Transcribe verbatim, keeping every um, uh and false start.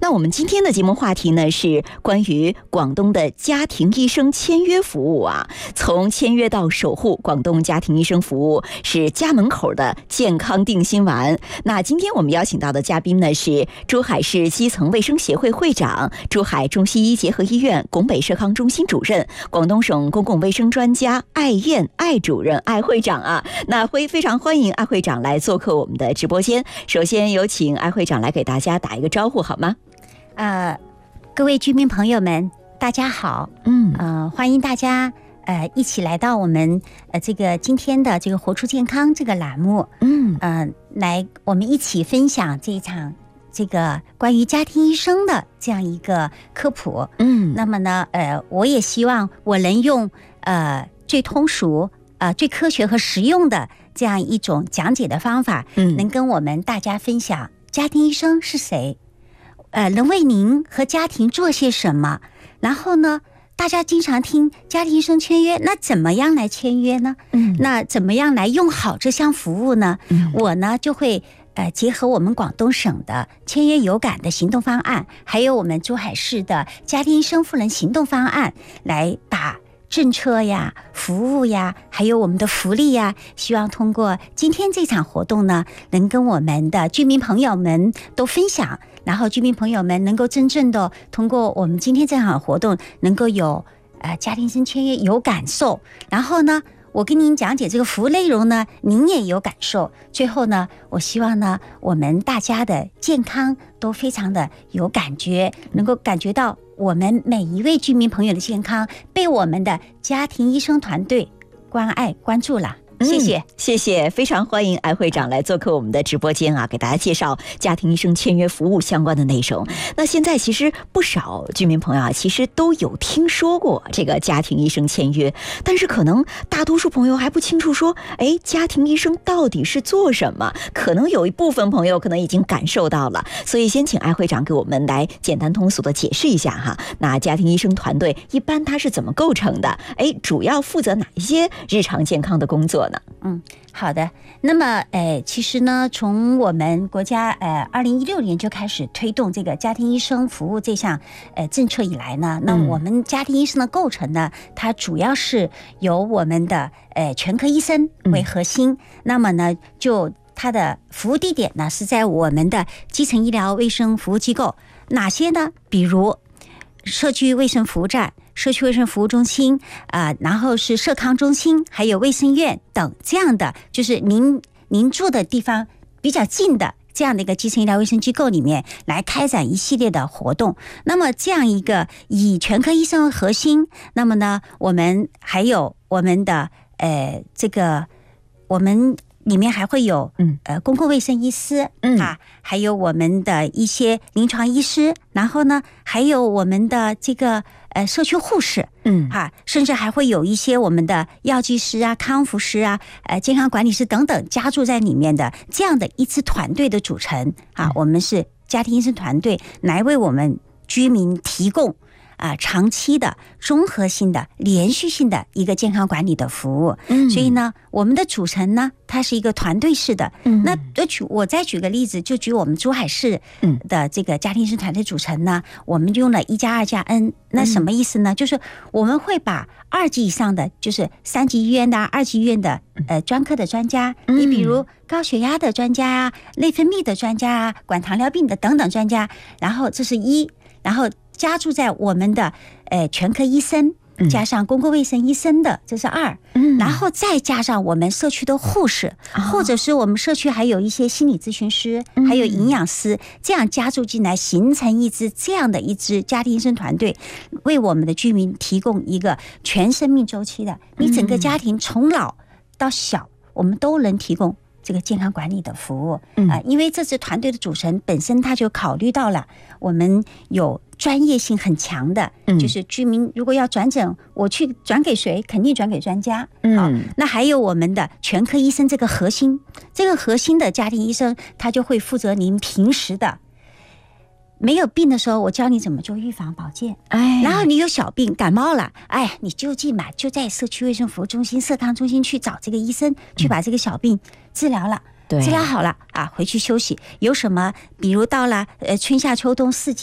那我们今天的节目话题呢是关于广东的家庭医生签约服务啊。从签约到守护，广东家庭医生服务是家门口的健康定心丸。那今天我们邀请到的嘉宾呢是珠海市基层卫生协会会长、珠海中西医结合医院拱北社康中心主任、广东省公共卫生专家艾燕艾主任艾会长啊。那会非常欢迎艾会长来做客我们的直播间。首先有请艾会长来给大家打一个招呼好吗？ 呃，各位居民朋友们，大家好。 嗯， 呃，欢迎大家呃一起来到我们呃这个今天的这个活出健康这个栏目。 嗯， 呃，来我们一起分享这一场这个关于家庭医生的这样一个科普。 嗯， 那么呢，呃，我也希望我能用呃最通俗、呃最科学和实用的这样一种讲解的方法， 嗯， 能跟我们大家分享家庭医生是谁。呃，能为您和家庭做些什么？然后呢，大家经常听家庭医生签约，那怎么样来签约呢？ 嗯， 那怎么样来用好这项服务呢？ 嗯， 我呢就会呃结合我们广东省的签约有感的行动方案，还有我们珠海市的家庭医生赋能行动方案，来把政策呀、服务呀，还有我们的福利呀，希望通过今天这场活动呢，能跟我们的居民朋友们都分享。然后居民朋友们能够真正的通过我们今天这场活动，能够有呃家庭医生签约有感受，然后呢，我跟您讲解这个服务内容呢，您也有感受。最后呢，我希望呢，我们大家的健康都非常的有感觉，能够感觉到我们每一位居民朋友的健康被我们的家庭医生团队关爱关注了。谢谢、 嗯、谢谢，非常欢迎艾会长来做客我们的直播间啊，给大家介绍家庭医生签约服务相关的内容。那现在其实不少居民朋友啊，其实都有听说过这个家庭医生签约，但是可能大多数朋友还不清楚说，哎，家庭医生到底是做什么？可能有一部分朋友可能已经感受到了，所以先请艾会长给我们来简单通俗的解释一下哈。那家庭医生团队一般它是怎么构成的？哎，主要负责哪一些日常健康的工作？ 嗯，好的。那么，呃，其实呢，从我们国家呃二零一六年就开始推动这个家庭医生服务这项呃政策以来呢，那我们家庭医生的构成呢，它主要是由我们的呃全科医生为核心。嗯、那么呢，就它的服务地点呢是在我们的基层医疗卫生服务机构，哪些呢？比如社区卫生服务站、社区卫生服务中心啊、呃，然后是社康中心，还有卫生院等这样的，就是您您住的地方比较近的这样的一个基层医疗卫生机构里面来开展一系列的活动。那么这样一个以全科医生为核心，那么呢，我们还有我们的呃这个我们。里面还会有嗯呃公共卫生医师嗯啊，还有我们的一些临床医师，然后呢还有我们的这个呃社区护士嗯哈、啊，甚至还会有一些我们的药剂师啊、康复师啊、呃健康管理师等等加注在里面的这样的一支团队的组成啊，我们是家庭医生团队来为我们居民提供。啊，长期的、综合性的、连续性的一个健康管理的服务。嗯，所以呢，我们的组成呢，它是一个团队式的。嗯，那举我再举个例子，就举我们珠海市的这个家庭医生团队组成呢，我们用了一加二加 N。那什么意思呢？就是我们会把二级以上的，就是三级医院的、二级医院的呃专科的专家，你比如高血压的专家啊、内分泌的专家啊、管糖尿病的等等专家，然后这是一，然后。加注在我们的呃全科医生，加上公共卫生医生的，这是二，嗯，然后再加上我们社区的护士，嗯、或者是我们社区还有一些心理咨询师，嗯、还有营养师，这样加注进来，形成一支这样的一支家庭医生团队，为我们的居民提供一个全生命周期的，你整个家庭从老到小，我们都能提供。这个健康管理的服务啊、呃，因为这支团队的组成本身，它就考虑到了我们有专业性很强的，就是居民如果要转诊，我去转给谁，肯定转给专家。嗯，那还有我们的全科医生这个核心，这个核心的家庭医生，他就会负责您平时的。没有病的时候，我教你怎么做预防保健。哎，然后你有小病感冒了，哎，你就近嘛，就在社区卫生服务中心、社康中心去找这个医生，去把这个小病治疗了，治疗好了啊，回去休息。有什么，比如到了呃春夏秋冬四季。